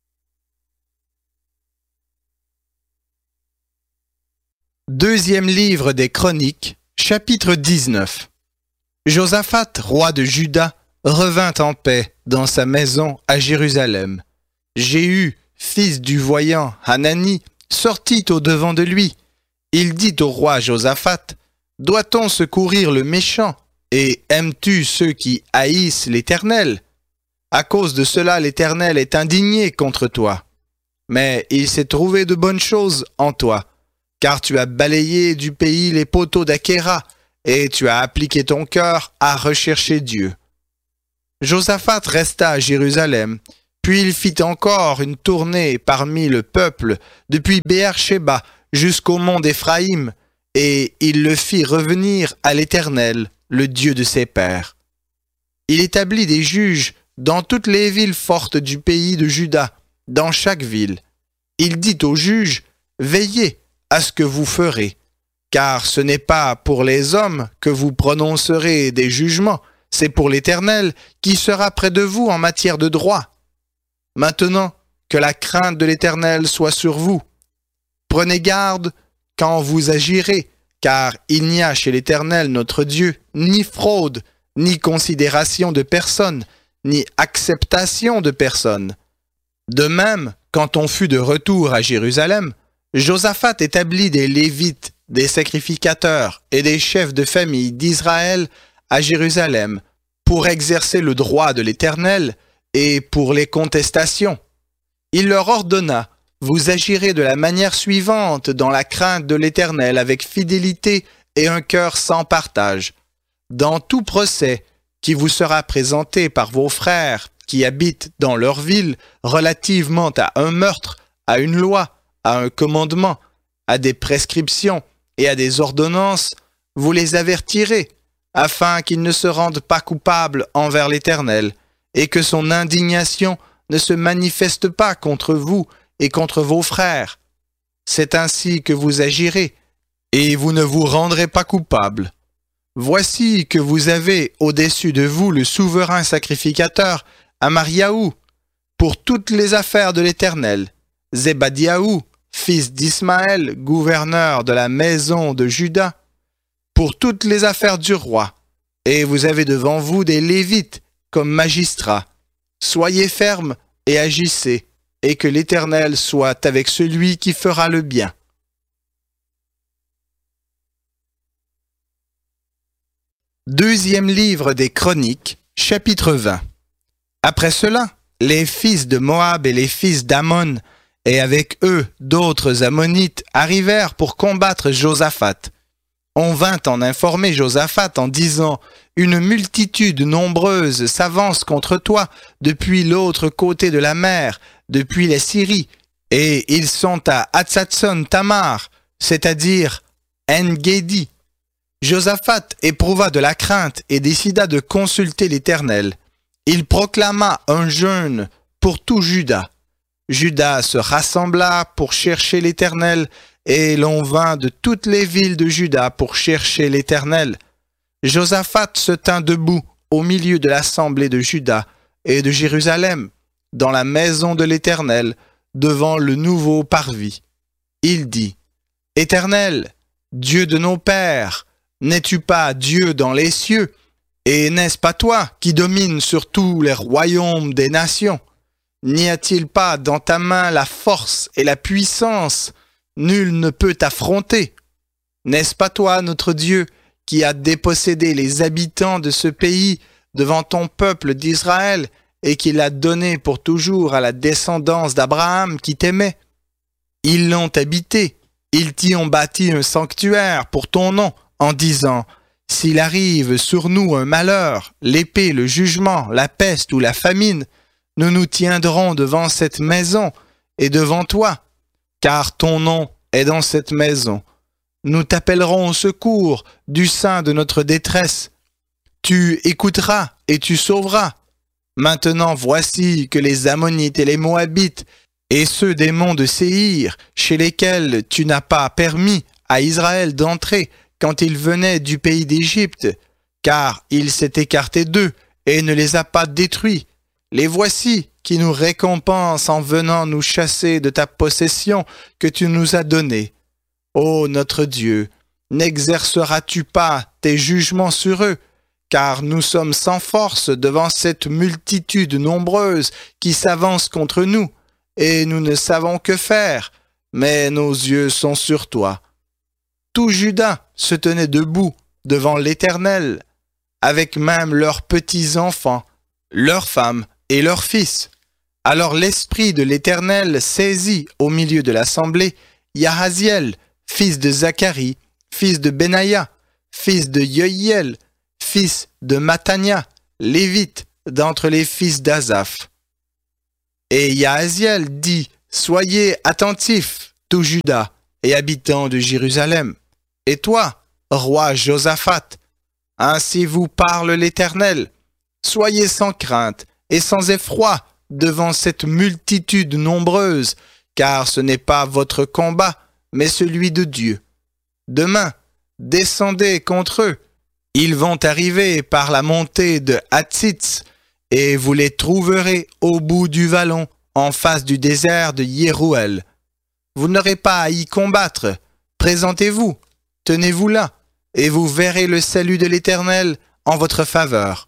Deuxième livre des Chroniques, chapitre dix-neuf. Josaphat, roi de Juda, revint en paix dans sa maison à Jérusalem. Jéhu, fils du voyant Hanani, sortit au-devant de lui. Il dit au roi Josaphat, « Doit-on secourir le méchant, et aimes-tu ceux qui haïssent l'Éternel? À cause de cela, l'Éternel est indigné contre toi. Mais il s'est trouvé de bonnes choses en toi, car tu as balayé du pays les poteaux d'Akhéra, et tu as appliqué ton cœur à rechercher Dieu. Josaphat resta à Jérusalem, puis il fit encore une tournée parmi le peuple, depuis Béer-Shéba jusqu'au mont d'Éphraïm, et il le fit revenir à l'Éternel, le Dieu de ses pères. Il établit des juges dans toutes les villes fortes du pays de Juda, dans chaque ville. Il dit aux juges, « Veillez à ce que vous ferez, car ce n'est pas pour les hommes que vous prononcerez des jugements, c'est pour l'Éternel qui sera près de vous en matière de droit. Maintenant, que la crainte de l'Éternel soit sur vous. Prenez garde quand vous agirez, car il n'y a chez l'Éternel notre Dieu ni fraude, ni considération de personne, ni acceptation de personne. » De même, quand on fut de retour à Jérusalem, Josaphat établit des Lévites, des sacrificateurs et des chefs de famille d'Israël à Jérusalem pour exercer le droit de l'Éternel et pour les contestations. Il leur ordonna, « Vous agirez de la manière suivante dans la crainte de l'Éternel avec fidélité et un cœur sans partage. Dans tout procès qui vous sera présenté par vos frères qui habitent dans leur ville relativement à un meurtre, à une loi, à un commandement, à des prescriptions et à des ordonnances, vous les avertirez, afin qu'ils ne se rendent pas coupables envers l'Éternel, et que son indignation ne se manifeste pas contre vous et contre vos frères. C'est ainsi que vous agirez, et vous ne vous rendrez pas coupables. Voici que vous avez au-dessus de vous le souverain sacrificateur, Amariaou, pour toutes les affaires de l'Éternel, Zébadiaou, fils d'Ismaël, gouverneur de la maison de Juda, pour toutes les affaires du roi, et vous avez devant vous des Lévites comme magistrats. Soyez fermes et agissez, et que l'Éternel soit avec celui qui fera le bien. Deuxième livre des Chroniques, chapitre vingt. Après cela, les fils de Moab et les fils d'Ammon, et avec eux d'autres Ammonites, arrivèrent pour combattre Josaphat. On vint en informer Josaphat en disant « Une multitude nombreuse s'avance contre toi depuis l'autre côté de la mer, depuis la Syrie, et ils sont à Hatzatson Tamar, c'est-à-dire En-Gedi. » Josaphat éprouva de la crainte et décida de consulter l'Éternel. Il proclama un jeûne pour tout Juda. Juda se rassembla pour chercher l'Éternel, et l'on vint de toutes les villes de Juda pour chercher l'Éternel. Josaphat se tint debout au milieu de l'assemblée de Juda et de Jérusalem, dans la maison de l'Éternel, devant le nouveau parvis. Il dit, « Éternel, Dieu de nos pères, n'es-tu pas Dieu dans les cieux? Et n'est-ce pas toi qui domines sur tous les royaumes des nations? N'y a-t-il pas dans ta main la force et la puissance? Nul ne peut t'affronter. N'est-ce pas toi, notre Dieu, qui a dépossédé les habitants de ce pays devant ton peuple d'Israël et qui l'a donné pour toujours à la descendance d'Abraham qui t'aimait? Ils l'ont habité, ils t'y ont bâti un sanctuaire pour ton nom, en disant « S'il arrive sur nous un malheur, l'épée, le jugement, la peste ou la famine, nous nous tiendrons devant cette maison et devant toi, car ton nom est dans cette maison. Nous t'appellerons au secours du sein de notre détresse. Tu écouteras et tu sauveras. Maintenant voici que les Ammonites et les Moabites et ceux des monts de Séhir, chez lesquels tu n'as pas permis à Israël d'entrer quand il venait du pays d'Égypte, car il s'est écarté d'eux et ne les a pas détruits. Les voici qui nous récompensent en venant nous chasser de ta possession que tu nous as donnée. Ô notre Dieu, n'exerceras-tu pas tes jugements sur eux, car nous sommes sans force devant cette multitude nombreuse qui s'avance contre nous, et nous ne savons que faire, mais nos yeux sont sur toi. » Tout Juda se tenait debout devant l'Éternel, avec même leurs petits-enfants, leurs femmes et leurs fils. Alors l'Esprit de l'Éternel saisit au milieu de l'assemblée Yahaziel, fils de Zacharie, fils de Benaïa, fils de Yoïel, fils de Matania, lévite, d'entre les fils d'Asaph. Et Yahaziel dit, soyez attentifs, tout Juda et habitants de Jérusalem. Et toi, roi Josaphat, ainsi vous parle l'Éternel. Soyez sans crainte et sans effroi devant cette multitude nombreuse, car ce n'est pas votre combat, mais celui de Dieu. Demain, descendez contre eux. Ils vont arriver par la montée de Hatzitz, et vous les trouverez au bout du vallon, en face du désert de Yérouël. Vous n'aurez pas à y combattre. Présentez-vous, tenez-vous là, et vous verrez le salut de l'Éternel en votre faveur.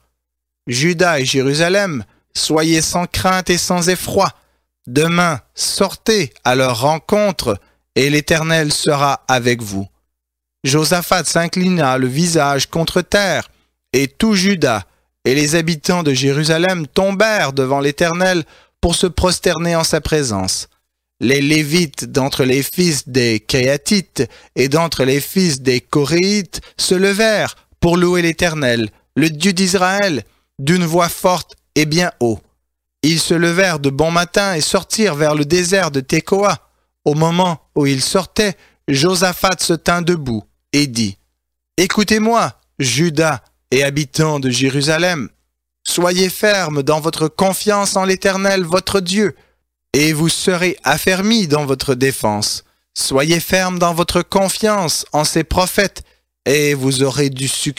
Juda et Jérusalem, soyez sans crainte et sans effroi. Demain, sortez à leur rencontre, et l'Éternel sera avec vous. Josaphat s'inclina le visage contre terre, et tout Juda et les habitants de Jérusalem tombèrent devant l'Éternel pour se prosterner en sa présence. Les Lévites d'entre les fils des Kéatites et d'entre les fils des Coréites se levèrent pour louer l'Éternel, le Dieu d'Israël, d'une voix forte et bien haut. Ils se levèrent de bon matin et sortirent vers le désert de Tekoa. Au moment où ils sortaient, Josaphat se tint debout et dit, « Écoutez-moi, Juda et habitants de Jérusalem, soyez fermes dans votre confiance en l'Éternel votre Dieu, et vous serez affermis dans votre défense. Soyez fermes dans votre confiance en ses prophètes, et vous aurez du succès. »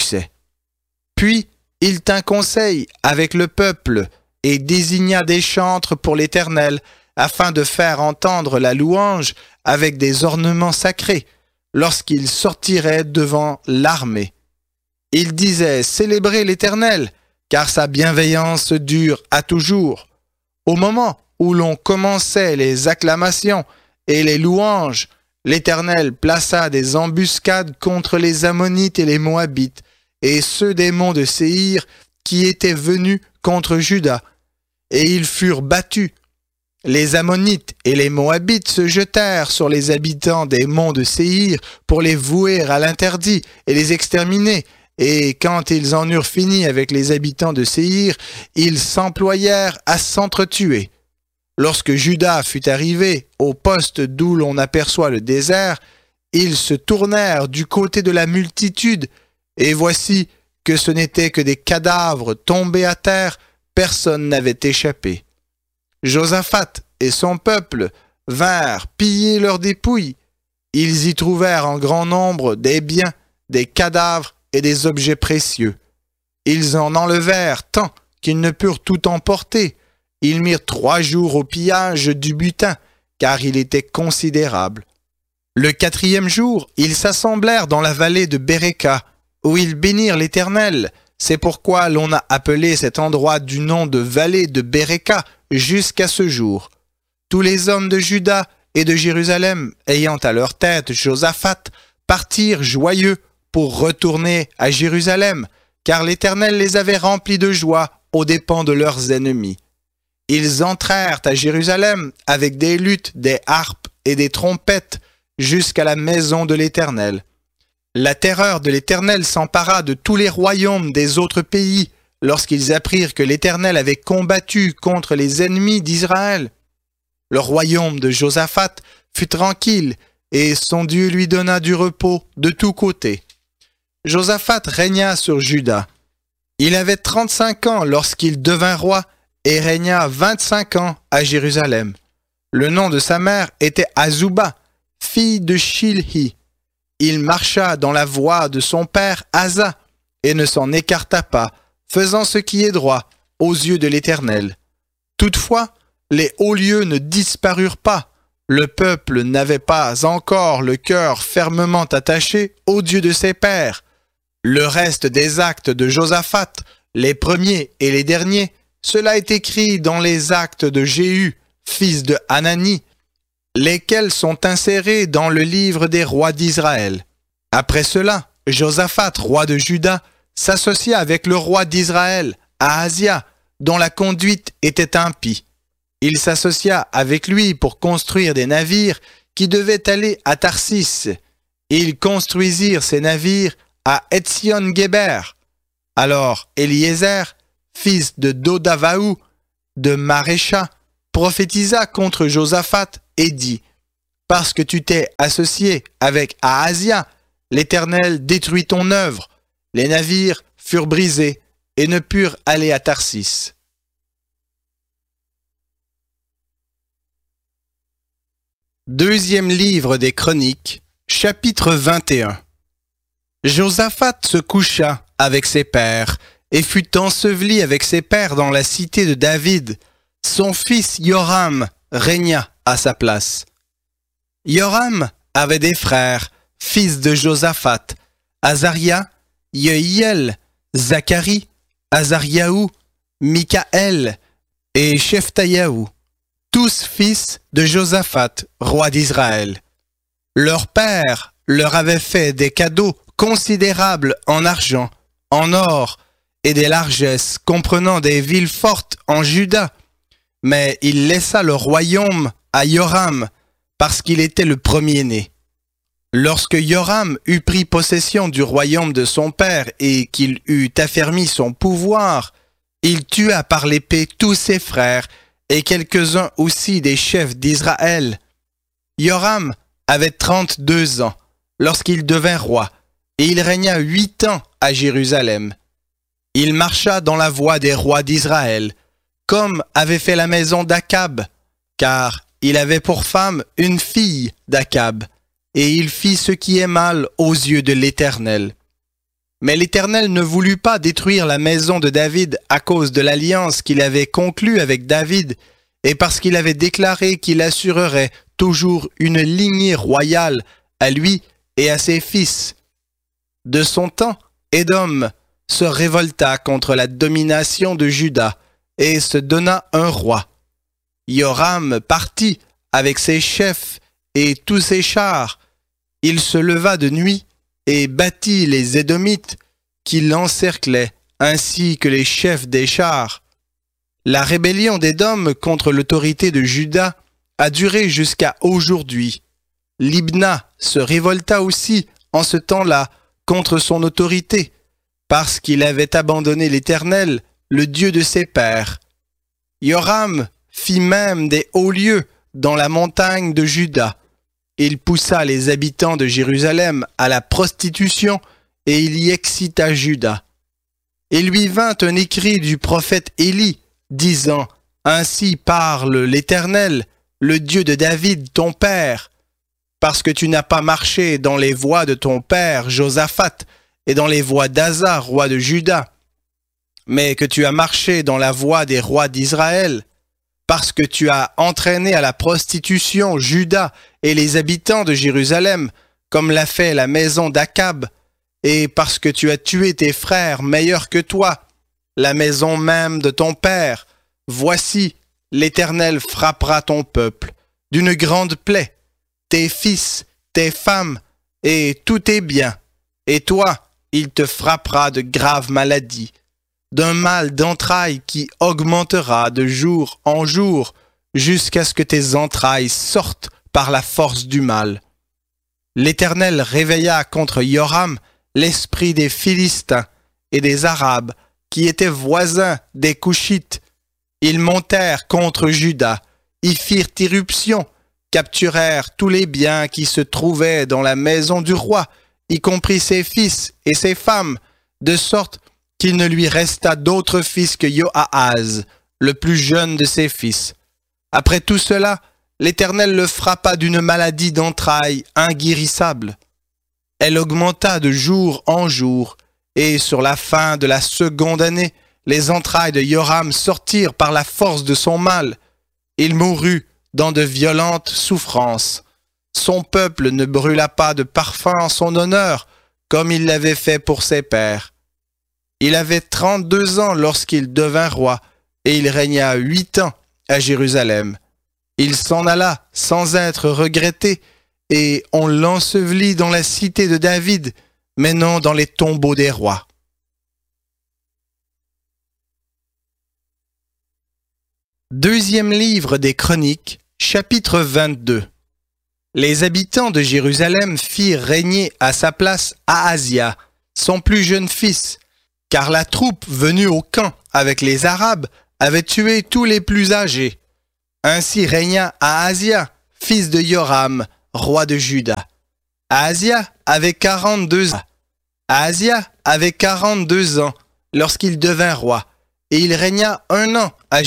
Puis il tint conseil avec le peuple et désigna des chantres pour l'Éternel, afin de faire entendre la louange avec des ornements sacrés, lorsqu'il sortirait devant l'armée. Il disait, « Célébrez l'Éternel, car sa bienveillance dure à toujours. » Au moment où l'on commençait les acclamations et les louanges, l'Éternel plaça des embuscades contre les Ammonites et les Moabites, et ceux des monts de Séhir qui étaient venus contre Juda, et ils furent battus. Les Ammonites et les Moabites se jetèrent sur les habitants des monts de Séhir pour les vouer à l'interdit et les exterminer. Et quand ils en eurent fini avec les habitants de Séhir, ils s'employèrent à s'entretuer. Lorsque Juda fut arrivé au poste d'où l'on aperçoit le désert, ils se tournèrent du côté de la multitude, et voici que ce n'étaient que des cadavres tombés à terre, personne n'avait échappé. Josaphat et son peuple vinrent piller leurs dépouilles. Ils y trouvèrent en grand nombre des biens, des cadavres et des objets précieux. Ils en enlevèrent tant qu'ils ne purent tout emporter. Ils mirent trois jours au pillage du butin, car il était considérable. Le quatrième jour, ils s'assemblèrent dans la vallée de Béréka, où ils bénirent l'Éternel. C'est pourquoi l'on a appelé cet endroit du nom de vallée de Béréka jusqu'à ce jour. Tous les hommes de Juda et de Jérusalem, ayant à leur tête Josaphat, partirent joyeux pour retourner à Jérusalem, car l'Éternel les avait remplis de joie aux dépens de leurs ennemis. Ils entrèrent à Jérusalem avec des luths, des harpes et des trompettes jusqu'à la maison de l'Éternel. La terreur de l'Éternel s'empara de tous les royaumes des autres pays lorsqu'ils apprirent que l'Éternel avait combattu contre les ennemis d'Israël. Le royaume de Josaphat fut tranquille et son Dieu lui donna du repos de tous côtés. Josaphat régna sur Juda. Il avait trente-cinq ans lorsqu'il devint roi et régna vingt-cinq ans à Jérusalem. Le nom de sa mère était Azouba, fille de Shilhi. Il marcha dans la voie de son père Asa et ne s'en écarta pas, faisant ce qui est droit aux yeux de l'Éternel. Toutefois, les hauts lieux ne disparurent pas. Le peuple n'avait pas encore le cœur fermement attaché au Dieu de ses pères. Le reste des actes de Josaphat, les premiers et les derniers, cela est écrit dans les actes de Jéhu, fils de Hanani, lesquels sont insérés dans le livre des rois d'Israël. Après cela, Josaphat, roi de Juda, s'associa avec le roi d'Israël, Ahazia, dont la conduite était impie. Il s'associa avec lui pour construire des navires qui devaient aller à Tarsis. Ils construisirent ces navires à Etzion-Géber. Alors Éliézer, fils de Dodavahu, de Marécha, prophétisa contre Josaphat et dit: Parce que tu t'es associé avec Ahazia, l'Éternel détruit ton œuvre. Les navires furent brisés et ne purent aller à Tarsis. Deuxième livre des Chroniques, chapitre vingt et un. Josaphat se coucha avec ses pères et fut enseveli avec ses pères dans la cité de David. Son fils Yoram régna à sa place. Yoram avait des frères, fils de Josaphat, Azaria, Yehiel, Zacharie, Azariahu, Mikaël et Shephtayahu, tous fils de Josaphat, roi d'Israël. Leur père leur avait fait des cadeaux considérables en argent, en or et des largesses comprenant des villes fortes en Juda. Mais il laissa le royaume à Yoram parce qu'il était le premier-né. Lorsque Yoram eut pris possession du royaume de son père et qu'il eut affermi son pouvoir, il tua par l'épée tous ses frères et quelques-uns aussi des chefs d'Israël. Yoram avait trente-deux ans lorsqu'il devint roi, et il régna huit ans à Jérusalem. Il marcha dans la voie des rois d'Israël, comme avait fait la maison d'Akab, car il avait pour femme une fille d'Akab, et il fit ce qui est mal aux yeux de l'Éternel. Mais l'Éternel ne voulut pas détruire la maison de David à cause de l'alliance qu'il avait conclue avec David, et parce qu'il avait déclaré qu'il assurerait toujours une lignée royale à lui et à ses fils. De son temps, Édom se révolta contre la domination de Juda et se donna un roi. Yoram partit avec ses chefs et tous ses chars. Il se leva de nuit et battit les Édomites qui l'encerclaient, ainsi que les chefs des chars. La rébellion d'Édom contre l'autorité de Juda a duré jusqu'à aujourd'hui. Libna se révolta aussi en ce temps-là contre son autorité, parce qu'il avait abandonné l'Éternel, le Dieu de ses pères. Yoram fit même des hauts lieux dans la montagne de Juda. Il poussa les habitants de Jérusalem à la prostitution et il y excita Juda. Il lui vint un écrit du prophète Élie, disant: Ainsi parle l'Éternel, le Dieu de David ton père, parce que tu n'as pas marché dans les voies de ton père Josaphat et dans les voies d'Asa, roi de Juda, mais que tu as marché dans la voie des rois d'Israël, parce que tu as entraîné à la prostitution Juda et les habitants de Jérusalem, comme l'a fait la maison d'Akab, et parce que tu as tué tes frères meilleurs que toi, la maison même de ton père. Voici, l'Éternel frappera ton peuple d'une grande plaie, tes fils, tes femmes et tous tes biens, et toi, il te frappera de graves maladies, d'un mal d'entrailles qui augmentera de jour en jour, jusqu'à ce que tes entrailles sortent par la force du mal. L'Éternel réveilla contre Yoram l'esprit des Philistins et des Arabes, qui étaient voisins des Couchites. Ils montèrent contre Juda, y firent irruption, capturèrent tous les biens qui se trouvaient dans la maison du roi, y compris ses fils et ses femmes, de sorte qu'il ne lui resta d'autre fils que Joahaz, le plus jeune de ses fils. Après tout cela, l'Éternel le frappa d'une maladie d'entrailles inguérissable. Elle augmenta de jour en jour, et sur la fin de la seconde année, les entrailles de Yoram sortirent par la force de son mal. Il mourut dans de violentes souffrances. Son peuple ne brûla pas de parfum en son honneur, comme il l'avait fait pour ses pères. Il avait trente-deux ans lorsqu'il devint roi, et il régna huit ans à Jérusalem. Il s'en alla sans être regretté, et on l'ensevelit dans la cité de David, mais non dans les tombeaux des rois. Deuxième livre des Chroniques, chapitre vingt-deux. Les habitants de Jérusalem firent régner à sa place Ahazia, son plus jeune fils, car la troupe venue au camp avec les Arabes avait tué tous les plus âgés. Ainsi régna Ahazia, fils de Joram, roi de Juda. Ahazia avait quarante-deux ans. Ahazia avait quarante-deux ans lorsqu'il devint roi, et il régna un an à